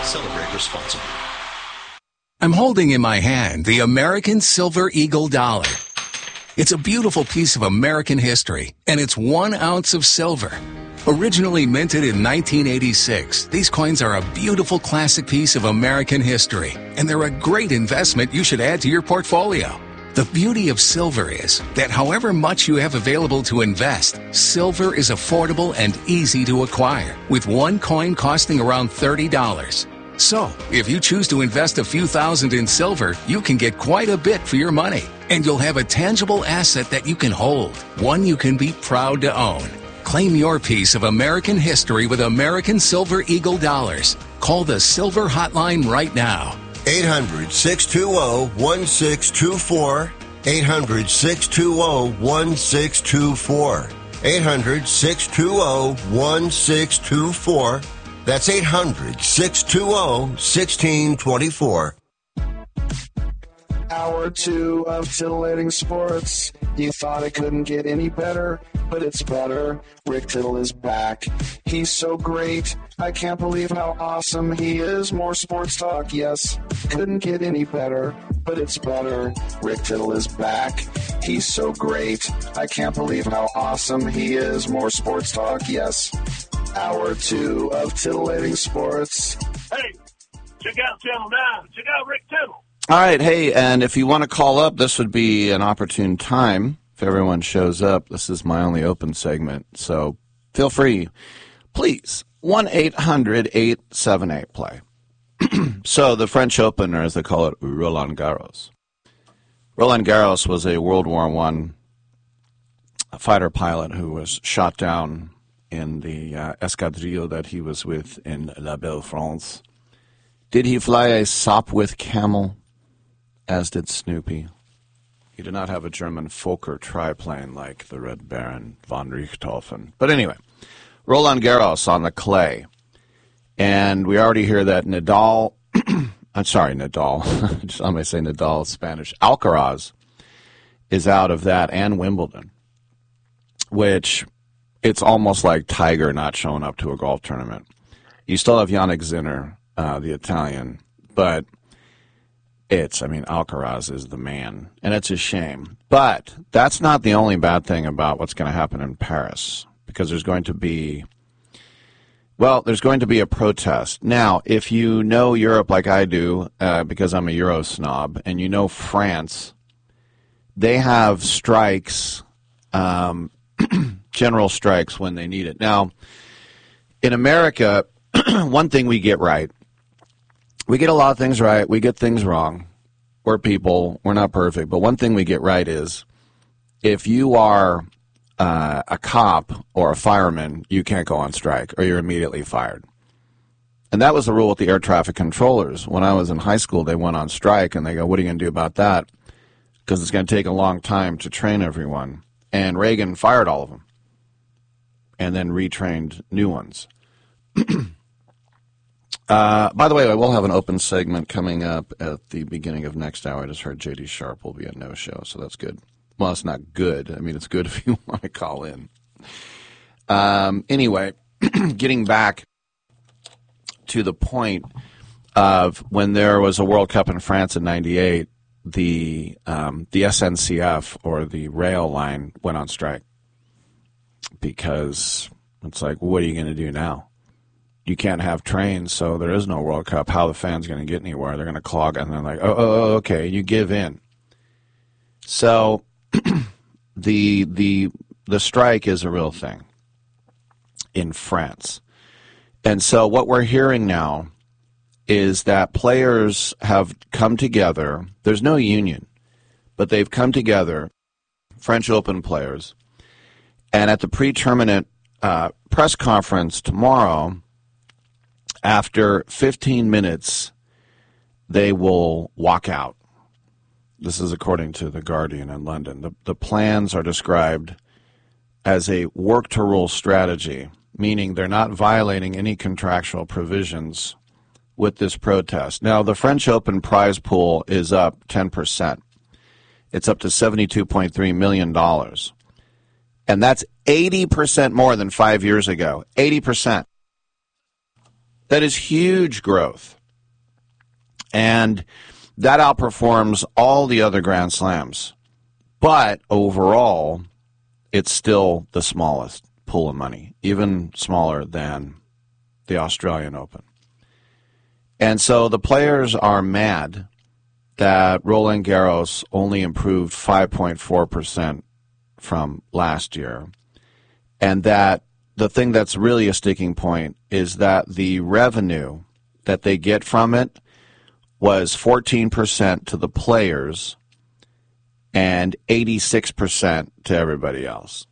Celebrate responsibly. I'm holding in my hand the American Silver Eagle dollar. It's a beautiful piece of American history, and it's 1 ounce of silver. Originally minted in 1986, these coins are a beautiful classic piece of American history, and they're a great investment you should add to your portfolio. The beauty of silver is that however much you have available to invest, silver is affordable and easy to acquire, with one coin costing around $30. So, if you choose to invest a few thousand in silver, you can get quite a bit for your money, and you'll have a tangible asset that you can hold, one you can be proud to own. Claim your piece of American history with American Silver Eagle dollars. Call the Silver Hotline right now. 800-620-1624. 800-620-1624. 800-620-1624. That's 800-620-1624. Hour 2 of titillating sports. You thought it couldn't get any better, but it's better. Rick Tittle is back. He's so great. I can't believe how awesome he is. More sports talk, yes. Couldn't get any better, but it's better. Rick Tittle is back. He's so great. I can't believe how awesome he is. More sports talk, yes. Hour 2 of titillating sports. Hey, check out Channel 9. Check out Rick Tittle. All right, hey, and if you want to call up, this would be an opportune time. If everyone shows up, this is my only open segment, so feel free. Please, 1-800-878-PLAY. So the French Open, or as they call it, Roland Garros. Roland Garros was a World War I fighter pilot who was shot down in the escadrille that he was with in La Belle France. Did he fly a Sopwith Camel, as did Snoopy? He did not have a German Fokker triplane like the Red Baron von Richthofen. But anyway, Roland Garros on the clay. And we already hear that Nadal, I'm sorry, Nadal. I'm going to say Nadal, Spanish. Alcaraz is out of that, and Wimbledon, which it's almost like Tiger not showing up to a golf tournament. You still have Yannick Sinner, the Italian, but Alcaraz is the man, and it's a shame. But that's not the only bad thing about what's going to happen in Paris, because there's going to be a protest. Now, if you know Europe like I do, because I'm a Euro snob, and you know France, they have strikes, general strikes when they need it. Now, in America, one thing we get right, we get a lot of things right, we get things wrong. We're people, we're not perfect, but one thing we get right is if you are a cop or a fireman, you can't go on strike or you're immediately fired. And that was the rule with the air traffic controllers. When I was in high school, they went on strike and they go, what are you going to do about that? Because it's going to take a long time to train everyone. And Reagan fired all of them and then retrained new ones. By the way, I will have an open segment coming up at the beginning of next hour. I just heard J.D. Sharp will be a no-show, so that's good. Well, it's not good. I mean, it's good if you want to call in. Anyway, getting back to the point of when there was a World Cup in France in '98, the SNCF, or the rail line, went on strike because it's like, what are you going to do now? You can't have trains, so there is no World Cup. How are the fans going to get anywhere? They're going to clog, and they're like, oh, okay, you give in. So the strike is a real thing in France. And so what we're hearing now is that players have come together. There's no union, but they've come together, French Open players, and at the pre-tournament press conference tomorrow, after 15 minutes, they will walk out. This is according to The Guardian in London. The plans are described as a work-to-rule strategy, meaning they're not violating any contractual provisions with this protest. Now, the French Open prize pool is up 10%. It's up to $72.3 million. And that's 80% more than 5 years ago. 80%. That is huge growth. And that outperforms all the other Grand Slams. But overall, it's still the smallest pool of money, even smaller than the Australian Open. And so the players are mad that Roland Garros only improved 5.4% from last year, and that the thing that's really a sticking point is that the revenue that they get from it was 14% to the players and 86% to everybody else.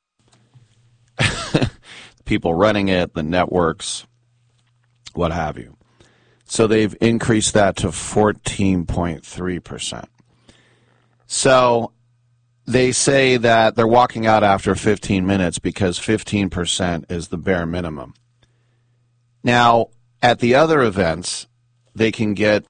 People running it, the networks, what have you. So they've increased that to 14.3%. So they say that they're walking out after 15 minutes because 15% is the bare minimum. Now, at the other events, they can get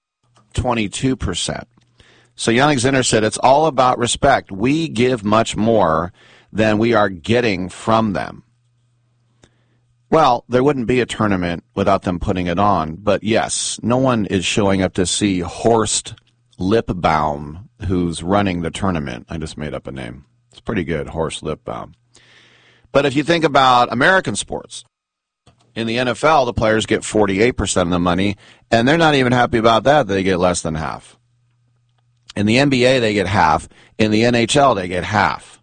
22%. So Jannik Sinner said, it's all about respect. We give much more than we are getting from them. Well, there wouldn't be a tournament without them putting it on. But yes, no one is showing up to see Horst Lippbaum, who's running the tournament. I just made up a name. It's pretty good, Horst Lippbaum. But if you think about American sports, in the NFL, the players get 48% of the money, and they're not even happy about that. They get less than half. In the NBA, they get half. In the NHL, they get half.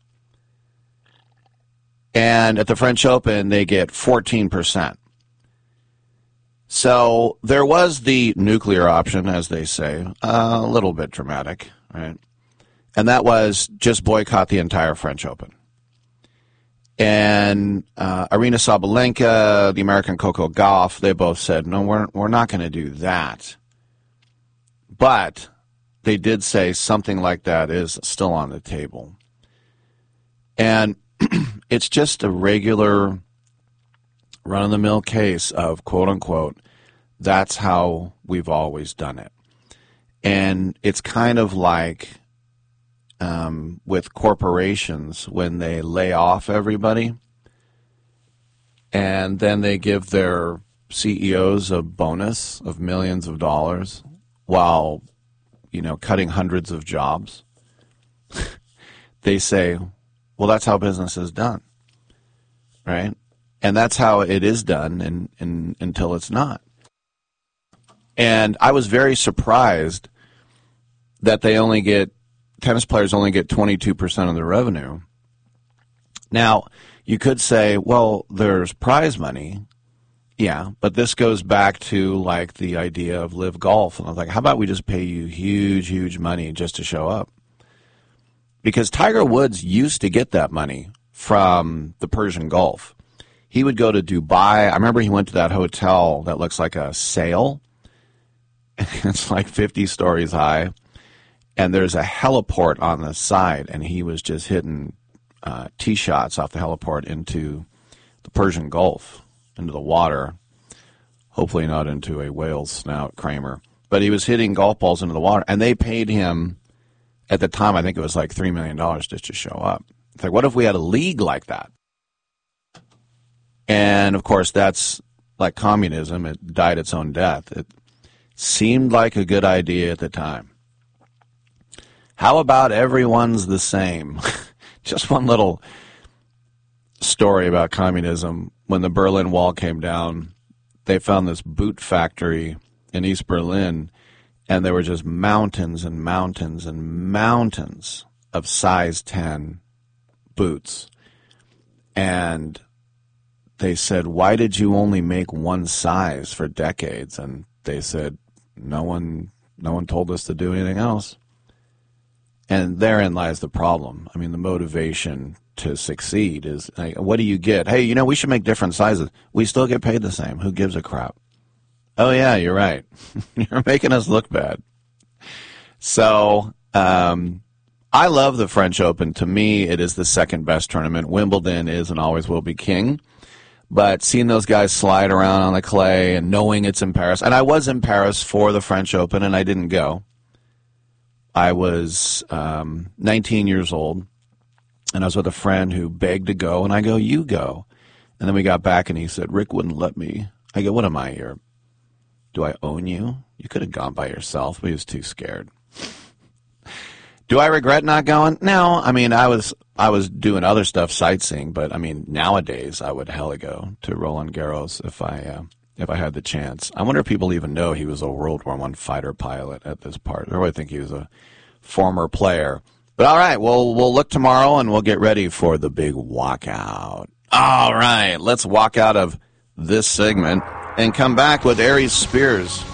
And at the French Open, they get 14%. So there was the nuclear option, as they say, a little bit dramatic, right? And that was just boycott the entire French Open. And Arina Sabalenka, the American Coco Gauff, they both said, no, we're not going to do that. But they did say something like that is still on the table. And it's just a regular run-of-the-mill case of, quote-unquote, that's how we've always done it. And it's kind of like with corporations when they lay off everybody and then they give their CEOs a bonus of millions of dollars while, cutting hundreds of jobs. They say, well, that's how business is done, right? And that's how it is done until it's not. And I was very surprised that tennis players only get 22% of the revenue. Now, you could say, well, there's prize money. Yeah, but this goes back to like the idea of Live Golf. And I was like, how about we just pay you huge, huge money just to show up? Because Tiger Woods used to get that money from the Persian Gulf. He would go to Dubai. I remember he went to that hotel that looks like a sail. It's like 50 stories high. And there's a heliport on the side, and he was just hitting tee shots off the heliport into the Persian Gulf, into the water. Hopefully not into a whale's snout, Kramer. But he was hitting golf balls into the water, and they paid him, at the time, I think it was like $3 million just to show up. It's like, what if we had a league like that? And, of course, that's like communism. It died its own death. It seemed like a good idea at the time. How about everyone's the same? Just one little story about communism. When the Berlin Wall came down, they found this boot factory in East Berlin, and there were just mountains and mountains and mountains of size 10 boots. And they said, why did you only make one size for decades? And they said, no one told us to do anything else. And therein lies the problem. I mean, the motivation to succeed is, like, what do you get? Hey, we should make different sizes. We still get paid the same. Who gives a crap? Oh, yeah, you're right. You're making us look bad. So I love the French Open. To me, it is the second best tournament. Wimbledon is and always will be king. But seeing those guys slide around on the clay and knowing it's in Paris, and I was in Paris for the French Open, and I didn't go. I was 19 years old, and I was with a friend who begged to go, and I go, you go. And then we got back, and he said, Rick wouldn't let me I go, what am I here? Do I own you? You could have gone by yourself, but he was too scared. Do I regret not going? No. I mean, I was doing other stuff, sightseeing, but I mean, nowadays I would hella go to Roland Garros if I had the chance. I wonder if people even know he was a World War I fighter pilot at this part. They really think he was a former player. But all right, we'll look tomorrow and we'll get ready for the big walkout. All right, let's walk out of this segment and come back with Aries Spears.